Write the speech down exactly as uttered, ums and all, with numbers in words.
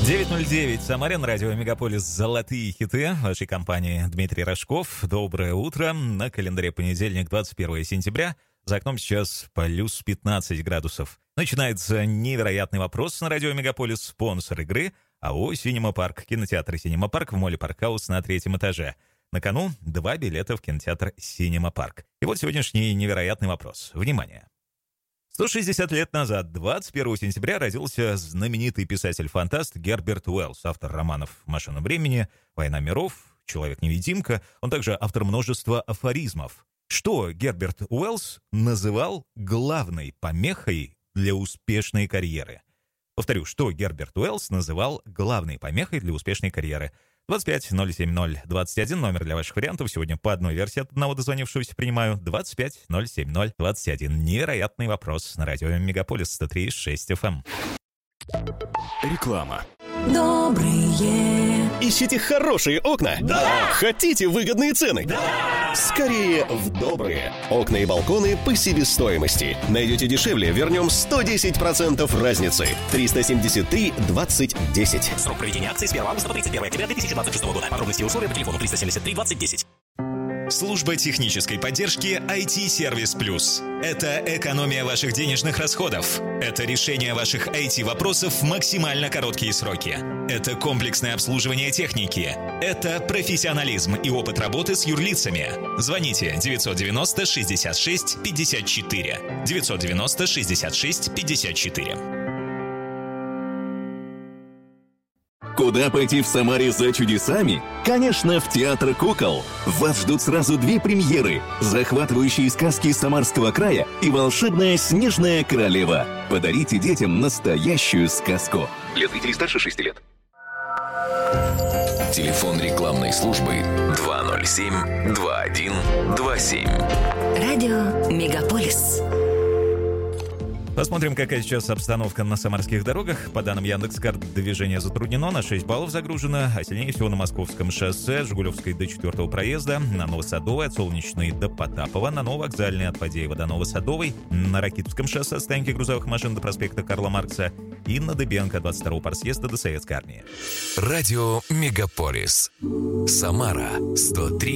девять ноль девять, Самарин, радио Мегаполис, золотые хиты вашей компании. Дмитрий Рожков, доброе утро. На календаре понедельник, двадцать первое сентября. За окном сейчас плюс пятнадцать градусов. Начинается невероятный вопрос на радио Мегаполис. Спонсор игры АО «Синема Парк». Кинотеатр «Синема Парк» в моле Паркхаус на третьем этаже. На кону два билета в кинотеатр «Синема Парк». И вот сегодняшний невероятный вопрос. Внимание! сто шестьдесят лет назад, двадцать первого сентября, родился знаменитый писатель-фантаст Герберт Уэллс, автор романов «Машина времени», «Война миров», «Человек-невидимка». Он также автор множества афоризмов. Что Герберт Уэллс называл главной помехой для успешной карьеры? Повторю, что Герберт Уэллс называл главной помехой для успешной карьеры. двадцать пять ноль семь ноль двадцать один, номер для ваших вариантов. Сегодня по одной версии от одного дозвонившегося принимаю. двадцать пять ноль семь ноль двадцать один. Невероятный вопрос на радио Мегаполис сто три и шесть эф эм. Реклама. Добрые. Ищите хорошие окна? Да! Хотите выгодные цены? Да! Скорее в добрые. Окна и балконы по себестоимости. Найдете дешевле, вернем сто десять процентов разницы. триста семьдесят три двадцать десять. Срок проведения акции с первого августа по тридцать первого октября две тысячи двадцать шестого года. Подробности и условия по телефону триста семьдесят три двадцать десять. Служба технической поддержки ай ти-сервис плюс. Это экономия ваших денежных расходов. Это решение ваших ай ти-вопросов в максимально короткие сроки. Это комплексное обслуживание техники. Это профессионализм и опыт работы с юрлицами. Звоните девятьсот девяносто шестьдесят шесть пятьдесят четыре. девятьсот девяносто шестьдесят шесть пятьдесят четыре. Куда пойти в Самаре за чудесами? Конечно, в Театр кукол. Вас ждут сразу две премьеры: захватывающие сказки Самарского края и волшебная Снежная королева. Подарите детям настоящую сказку. Для зрителей старше шести лет. Телефон рекламной службы два ноль семь два один два семь. Радио Мегаполис. Посмотрим, какая сейчас обстановка на самарских дорогах. По данным Яндекс.Карт, движение затруднено, на шесть баллов загружено, а сильнее всего на Московском шоссе, Жигулевской до четвертого проезда, на Новосадовой от Солнечной до Потапова, на Нововокзальной от Фадеева до Новосадовой, на Ракитовском шоссе от стоянки грузовых машин до проспекта Карла Маркса и на Дыбенко от двадцать второго парсъезда до Советской армии. Радио Мегаполис. Самара сто три